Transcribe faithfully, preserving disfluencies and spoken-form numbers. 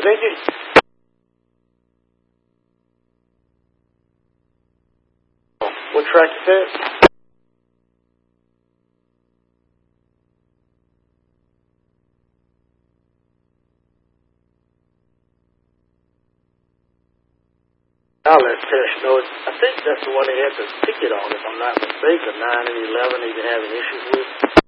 thank you. What track is that? I'll let Tesh know. I think that's the one they had the ticket on, if I'm not mistaken. nine and eleven, they've been having issues with.